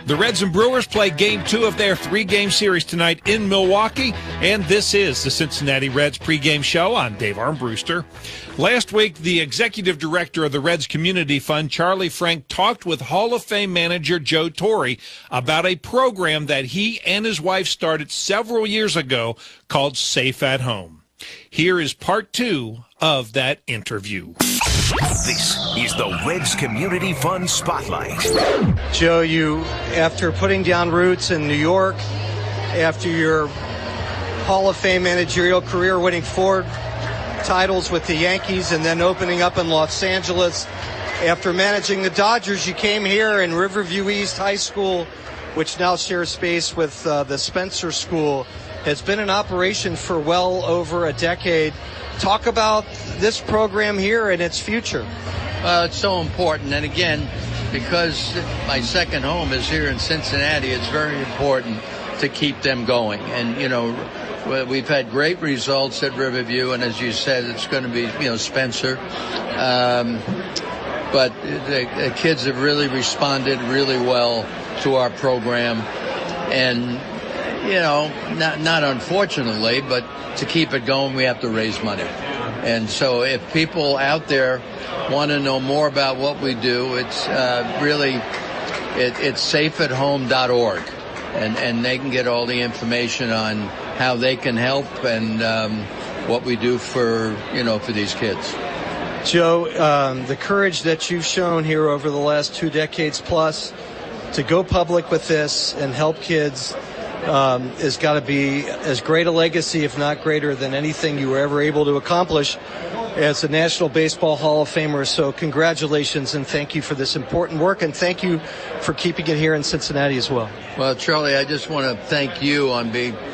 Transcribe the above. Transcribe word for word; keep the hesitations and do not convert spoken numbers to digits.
The Reds and Brewers play game two of their three-game series tonight in Milwaukee, and this is the Cincinnati Reds pregame show. I'm Dave Armbruster. Last week, the executive director of the Reds Community Fund, Charlie Frank, talked with Hall of Fame manager Joe Torre about a program that he and his wife started several years ago called Safe at Home. Here is part two of that interview. This is the Reds Community Fund Spotlight. Joe, you, after putting down roots in New York, after your Hall of Fame managerial career, winning four titles with the Yankees and then opening up in Los Angeles, after managing the Dodgers, you came here in Riverview East High School, which now shares space with uh, the Spencer School. Has been in operation for well over a decade. Talk about this program here and its future. Well, it's so important. And again, because my second home is here in Cincinnati, it's very important to keep them going. And, you know, we've had great results at Riverview. And as you said, it's going to be, you know, Spencer. Um, but the, the kids have really responded really well to our program. And, you know, not, not unfortunately, but to keep it going, we have to raise money. And so if people out there want to know more about what we do, it's uh, really, it, it's safe at home dot org. And, and they can get all the information on how they can help and um, what we do for, you know, for these kids. Joe, um, the courage that you've shown here over the last two decades plus to go public with this and help kids Um, has got to be as great a legacy, if not greater, than anything you were ever able to accomplish as a National Baseball Hall of Famer. So congratulations and thank you for this important work, and thank you for keeping it here in Cincinnati as well. Well, Charlie, I just want to thank you on being